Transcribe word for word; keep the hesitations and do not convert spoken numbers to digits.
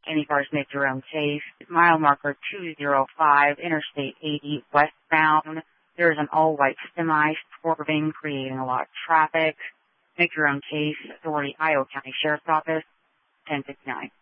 Any cars make your own case. Mile marker two zero five, Interstate eighty westbound. There's an all-white semi swerving, creating a lot of traffic. Make your own case. Authority, Iowa County Sheriff's Office, ten fifty-nine.